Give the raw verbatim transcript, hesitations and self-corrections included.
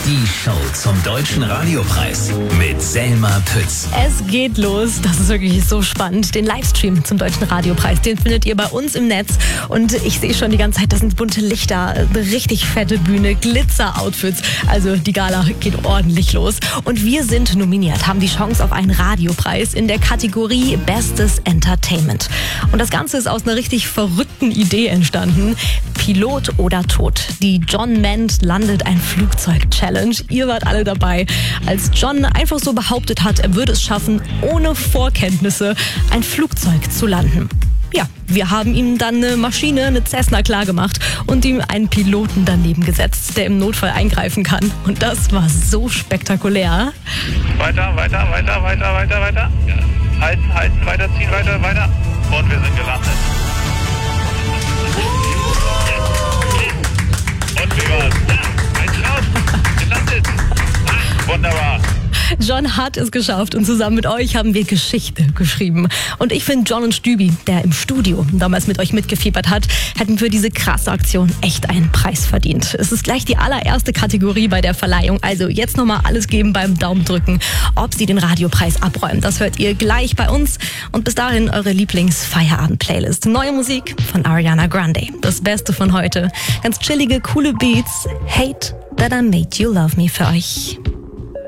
Die Show zum Deutschen Radiopreis mit Selma Pütz. Es geht los. Das ist wirklich so spannend. Den Livestream zum Deutschen Radiopreis, den findet ihr bei uns im Netz. Und ich sehe schon die ganze Zeit, das sind bunte Lichter, eine richtig fette Bühne, Glitzer-Outfits. Also die Gala geht ordentlich los. Und wir sind nominiert, haben die Chance auf einen Radiopreis in der Kategorie Bestes Entertainment. Und das Ganze ist aus einer richtig verrückten Idee entstanden. Pilot oder Tod. Die John Ment landet ein Flugzeug-Challenge. Ihr wart alle dabei, als John einfach so behauptet hat, er würde es schaffen, ohne Vorkenntnisse ein Flugzeug zu landen. Ja, wir haben ihm dann eine Maschine, eine Cessna klargemacht und ihm einen Piloten daneben gesetzt, der im Notfall eingreifen kann. Und das war so spektakulär. Weiter, weiter, weiter, weiter, weiter, weiter. Halten, halten, weiterziehen, weiter, weiter. Und wir sind gelandet. Und wie war's? Ja, ein Traum. Gelandet. Wunderbar. John hat es geschafft und zusammen mit euch haben wir Geschichte geschrieben. Und ich finde, John und Stübi, der im Studio damals mit euch mitgefiebert hat, hätten für diese krasse Aktion echt einen Preis verdient. Es ist gleich die allererste Kategorie bei der Verleihung. Also jetzt nochmal alles geben beim Daumen drücken, ob sie den Radiopreis abräumen. Das hört ihr gleich bei uns. Und bis dahin eure Lieblings-Feierabend-Playlist. Neue Musik von Ariana Grande. Das Beste von heute. Ganz chillige, coole Beats. Hate That I Made You Love Me für euch.